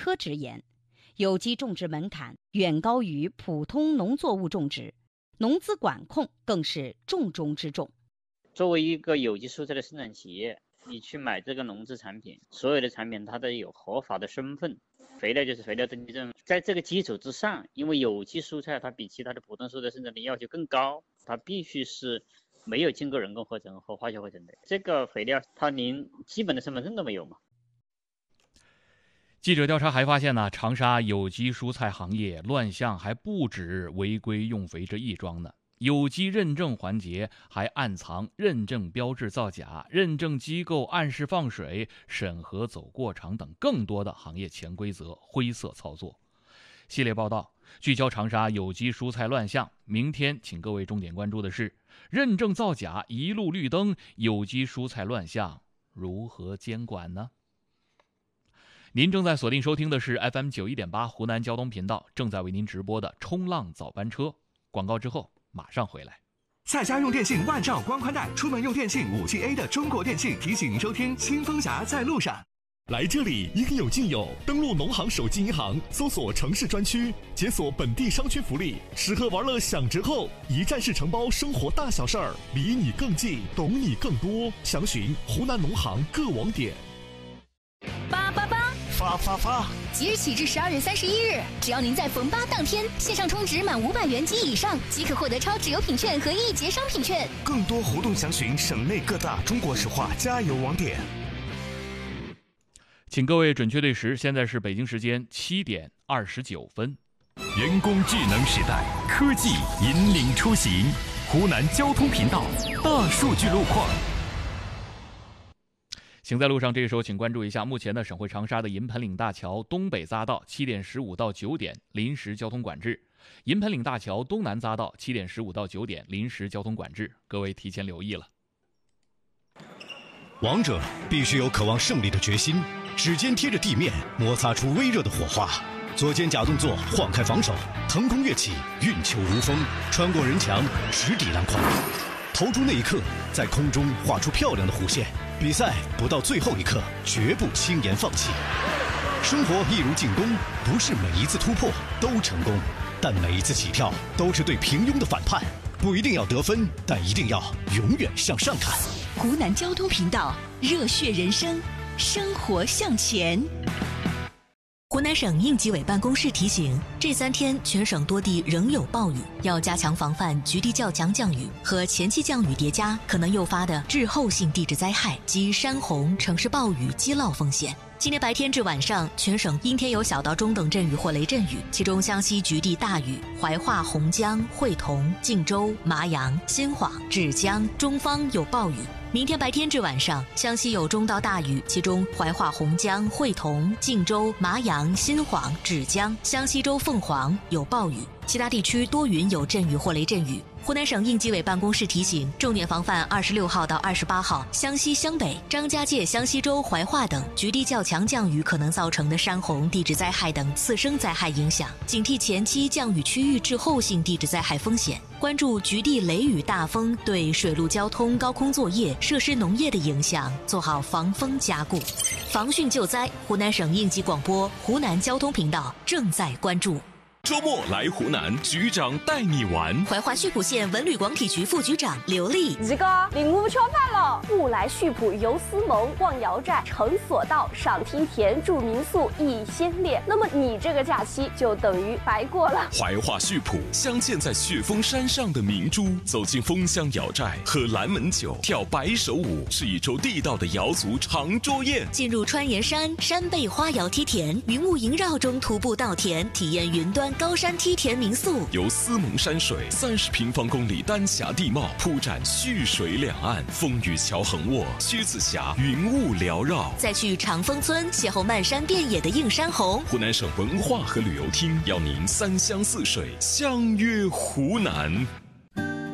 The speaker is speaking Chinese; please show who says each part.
Speaker 1: 科直言，有机种植门槛远高于普通农作物种植，农资管控更是重中之重。
Speaker 2: 作为一个有机蔬菜的生产企业，你去买这个农资产品，所有的产品它都有合法的身份，肥料就是肥料登记证。在这个基础之上，因为有机蔬菜它比其他的普通蔬菜生产的要求更高，它必须是没有经过人工合成和化学合成的。这个肥料它连基本的身份证都没有嘛。
Speaker 3: 记者调查还发现呢，长沙有机蔬菜行业乱象还不止违规用肥这一桩呢。有机认证环节还暗藏认证标志造假、认证机构暗示放水、审核走过场等更多的行业潜规则、灰色操作。系列报道聚焦长沙有机蔬菜乱象，明天请各位重点关注的是：认证造假一路绿灯，有机蔬菜乱象如何监管呢？您正在锁定收听的是 FM 91.8湖南交通频道正在为您直播的冲浪早班车。广告之后马上回来。
Speaker 4: 在家用电信万兆光宽带，出门用电信 5G A 的中国电信提醒您收听新风侠在路上。
Speaker 5: 来这里应有尽有，登录农行手机银行，搜索城市专区，解锁本地商圈福利，吃喝玩乐享折扣，一站式承包生活大小事儿，离你更近，懂你更多。详询湖南农行各网点。
Speaker 6: 发！即日起至12月31日，只要您在逢8当天线上充值满500元及以上，即可获得超值优品券和1节商品券。
Speaker 4: 更多活动详询省内各大中国石化加油网点。
Speaker 3: 请各位准确对时，现在是北京时间7点29分。
Speaker 5: 人工智能时代，科技引领出行。湖南交通频道大数据路况。
Speaker 3: 行在路上，这个时候请关注一下目前的省会长沙的银盆岭大桥东北匝道7点15到9点临时交通管制，银盆岭大桥东南匝道7点15到9点临时交通管制，各位提前留意了。
Speaker 7: 王者必须有渴望胜利的决心，指尖贴着地面，摩擦出微热的火花，左肩假动作晃开防守，腾空跃起，运球如风，穿过人墙，直抵篮筐，投出那一刻，在空中画出漂亮的弧线。比赛不到最后一刻，绝不轻言放弃。生活一如进攻，不是每一次突破都成功，但每一次起跳都是对平庸的反叛。不一定要得分，但一定要永远向上看。
Speaker 8: 湖南交通频道，热血人生，生活向前。湖南省应急委办公室提醒，这3天全省多地仍有暴雨，要加强防范局地较强降雨和前期降雨叠加可能诱发的滞后性地质灾害及山洪、城市暴雨积涝风险。今天白天至晚上，全省阴天有小到中等阵雨或雷阵雨，其中湘西局地大雨，怀化、洪江、会同、晋州、麻阳、新晃、芷江、中方有暴雨。明天白天至晚上，湘西有中到大雨，其中怀化、洪江、会同、晋州、麻阳、新晃、芷江、湘西州凤凰有暴雨，其他地区多云有阵雨或雷阵雨。湖南省应急委办公室提醒，重点防范26号到28号湘西湘北、张家界、湘西州、怀化等局地较强降雨可能造成的山洪、地质灾害等次生灾害影响，警惕前期降雨区域滞后性地质灾害风险，关注局地雷雨大风对水陆交通、高空作业、设施农业的影响，做好防风加固。防汛救灾，湖南省应急广播、湖南交通频道正在关注。
Speaker 5: 周末来湖南，局长带你玩。
Speaker 8: 怀化溆浦县文旅广体局副局长刘丽，
Speaker 9: 这个领悟吃饭了，不来溆浦游丝盟，逛瑶寨，乘索道，赏梯田，住民宿，忆先烈。那么你这个假期就等于白过了。
Speaker 5: 怀化溆浦，镶嵌在雪峰山上的明珠，走进枫香瑶寨，喝蓝门酒，跳白手舞，是一周地道的瑶族长桌宴。
Speaker 8: 进入川岩山，山背花瑶梯田，云雾萦绕中徒步稻田，体验云端高山梯田民宿，
Speaker 5: 由思盟山水30平方公里丹霞地貌铺展蓄水两岸，风雨桥横卧，狮子峡云雾缭绕。
Speaker 8: 再去长风村邂逅漫山遍野的映山红。
Speaker 5: 湖南省文化和旅游厅邀您3湘4水相约湖南。